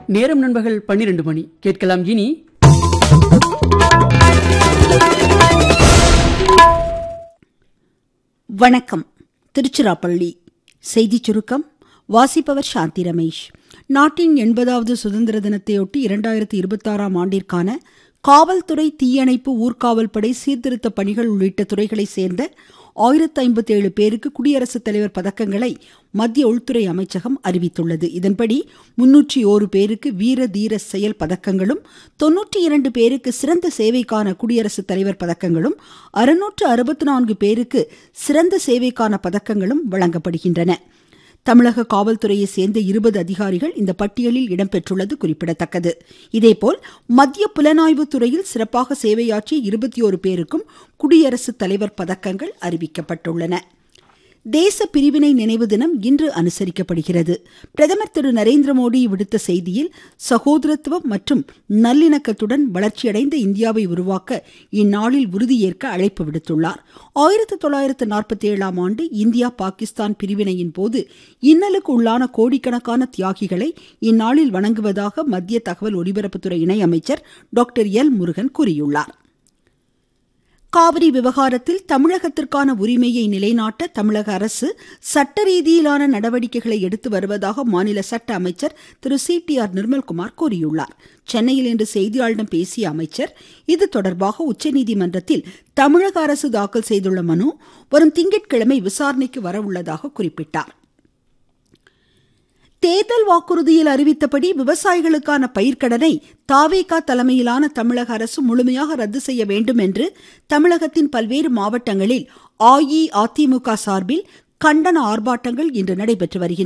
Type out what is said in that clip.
நேரம் நண்பர்கள் 12 மணி. கேட்கலாம் இனி வணக்கம். திருச்சிராப்பள்ளி செய்திச் சுருக்கம் வாசிப்பவர் சாந்தி ரமேஷ். நாட்டின் 80வது சுதந்திர தினத்தையொட்டி 2026ஆம் ஆண்டிற்கான காவல்துறை, தீயணைப்பு, ஊர்காவல் படை சீர்திருத்த பணிகள் உள்ளிட்ட துறைகளைச் சேர்ந்த 1057 பேருக்கு குடியரசுத் தலைவர் பதக்கங்களை மத்திய உள்துறை அமைச்சகம் அறிவித்துள்ளது. இதன்படி 301 பேருக்கு வீர தீர செயல் பதக்கங்களும், 92 பேருக்கு சிறந்த சேவைக்கான குடியரசுத் தலைவர் பதக்கங்களும், 664 பேருக்கு சிறந்த சேவைக்கான பதக்கங்களும் வழங்கப்படுகின்றன. தமிழக காவல்துறையை சேர்ந்த 20 அதிகாரிகள் இந்த பட்டியலில் இடம்பெற்றுள்ளது குறிப்பிடத்தக்கது. இதேபோல் மத்திய புலனாய்வு துறையில் சிறப்பாக சேவையாற்றிய 21 பேருக்கும் குடியரசுத் தலைவர் பதக்கங்கள் அறிவிக்கப்பட்டுள்ளன. தேச பிரிவினை நினைவு தினம் இன்று அனுசரிக்கப்படுகிறது. பிரதமர் திரு நரேந்திர மோடி விடுத்த செய்தியில் சகோதரத்துவம் மற்றும் நல்லிணக்கத்துடன் வளர்ச்சியடைந்த இந்தியாவை உருவாக்க இந்நாளில் உறுதியேற்க அழைப்பு விடுத்துள்ளார். 1947ஆம் ஆண்டு இந்தியா பாகிஸ்தான் பிரிவினையின் போது இன்னலுக்கு உள்ளான கோடிக்கணக்கான தியாகிகளை இந்நாளில் வணங்குவதாக மத்திய தகவல் ஒலிபரப்புத்துறை இணையமைச்சர் டாக்டர் எல் முருகன் கூறியுள்ளார். காவிரி விவகாரத்தில் தமிழகத்திற்கான உரிமையை நிலைநாட்ட தமிழக அரசு சட்ட ரீதியிலான நடவடிக்கைகளை எடுத்து வருவதாக மாநில சட்ட அமைச்சர் திரு CTR நிர்மல்குமார் கூறியுள்ளார். சென்னையில் இன்று செய்தியாளர்களிடம் பேசிய அமைச்சர் இது தொடர்பாக உச்சநீதிமன்றத்தில் தமிழக அரசு தாக்கல் செய்துள்ள மனு வரும் திங்கட்கிழமை விசாரணைக்கு வரவுள்ளதாக குறிப்பிட்டார். தேர்தல் வாக்குறுதியில் அறிவித்தபடி விவசாயிகளுக்கான பயிர்க்கடனை தாவேகா தலைமையிலான தமிழக அரசு முழுமையாக ரத்து செய்ய வேண்டும் என்று தமிழகத்தின் பல்வேறு மாவட்டங்களில் அஇஅதிமுக சார்பில் கண்டன ஆர்ப்பாட்டங்கள் இன்று நடைபெற்று வருகின்றன.